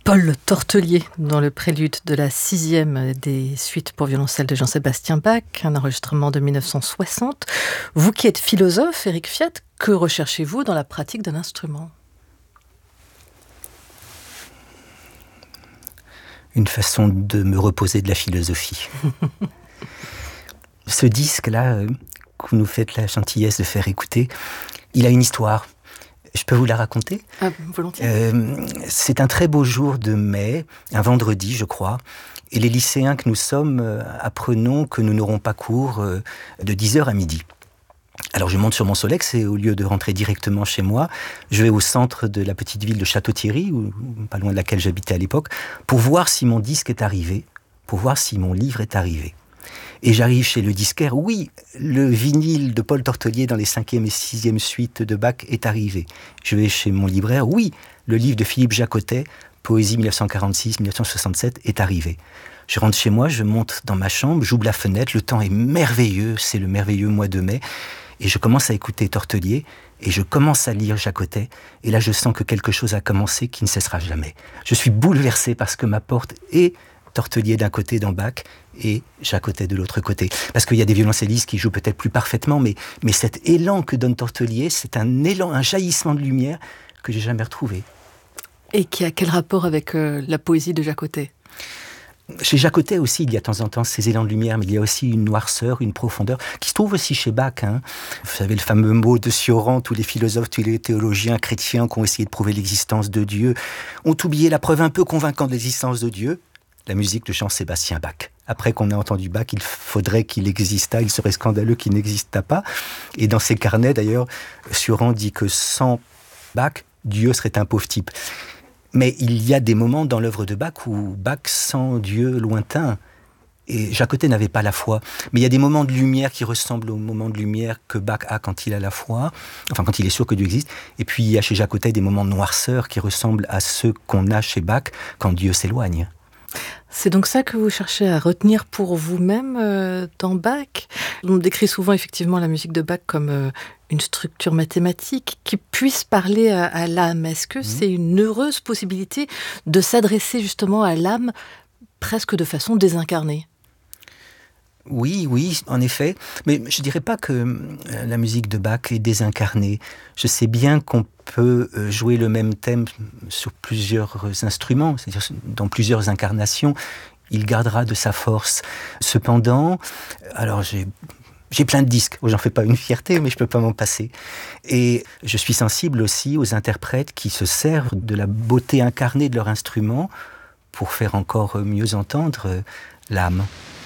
Paul Tortelier, dans le prélude de la 6e des suites pour violoncelle de Jean-Sébastien Bach, un enregistrement de 1960. Vous qui êtes philosophe, Éric Fiat, que recherchez-vous dans la pratique d'un instrument ? Une façon de me reposer de la philosophie. Ce disque-là, que vous nous faites la gentillesse de faire écouter, il a une histoire. Je peux vous la raconter ? Volontiers. C'est un très beau jour de mai, un vendredi, je crois, et les lycéens que nous sommes apprenons que nous n'aurons pas cours de 10h à midi. Alors je monte sur mon Solex et au lieu de rentrer directement chez moi, je vais au centre de la petite ville de Château-Thierry, pas loin de laquelle j'habitais à l'époque, pour voir si mon disque est arrivé, pour voir si mon livre est arrivé. Et j'arrive chez le disquaire, oui, le vinyle de Paul Tortelier dans les 5e et 6e suites de Bach est arrivé. Je vais chez mon libraire, oui, le livre de Philippe Jacotet, Poésie 1946-1967, est arrivé. Je rentre chez moi, je monte dans ma chambre, j'ouvre la fenêtre, le temps est merveilleux, c'est le merveilleux mois de mai, et je commence à écouter Tortelier, et je commence à lire Jacotet, et là je sens que quelque chose a commencé qui ne cessera jamais. Je suis bouleversé parce que ma porte est Tortelier d'un côté dans Bach et Jacotet de l'autre côté. Parce qu'il y a des violoncellistes qui jouent peut-être plus parfaitement, mais cet élan que donne Tortelier, c'est un élan, un jaillissement de lumière que j'ai jamais retrouvé. Et qui a quel rapport avec la poésie de Jacotet ? Chez Jacotet aussi, il y a de temps en temps ces élans de lumière, mais il y a aussi une noirceur, une profondeur, qui se trouve aussi chez Bach. Vous savez le fameux mot de Sioran, tous les philosophes, tous les théologiens chrétiens qui ont essayé de prouver l'existence de Dieu, ont oublié la preuve un peu convaincante de l'existence de Dieu, la musique de Jean-Sébastien Bach. Après qu'on ait entendu Bach, il faudrait qu'il existât, il serait scandaleux qu'il n'existât pas. Et dans ses carnets, d'ailleurs, Sioran dit que sans Bach, Dieu serait un pauvre type. Mais il y a des moments dans l'œuvre de Bach où Bach sent Dieu lointain. Et Jacotet n'avait pas la foi. Mais il y a des moments de lumière qui ressemblent aux moments de lumière que Bach a quand il a la foi, enfin quand il est sûr que Dieu existe. Et puis il y a chez Jacotet des moments de noirceur qui ressemblent à ceux qu'on a chez Bach quand Dieu s'éloigne. C'est donc ça que vous cherchez à retenir pour vous-même dans Bach ? On décrit souvent effectivement la musique de Bach comme une structure mathématique qui puisse parler à l'âme. Est-ce que c'est une heureuse possibilité de s'adresser justement à l'âme presque de façon désincarnée ? Oui, en effet. Mais je ne dirais pas que la musique de Bach est désincarnée. Je sais bien qu'on peut jouer le même thème sur plusieurs instruments, c'est-à-dire dans plusieurs incarnations. Il gardera de sa force. Cependant, alors j'ai plein de disques, j'en fais pas une fierté, mais je peux pas m'en passer. Et je suis sensible aussi aux interprètes qui se servent de la beauté incarnée de leur instrument pour faire encore mieux entendre l'âme.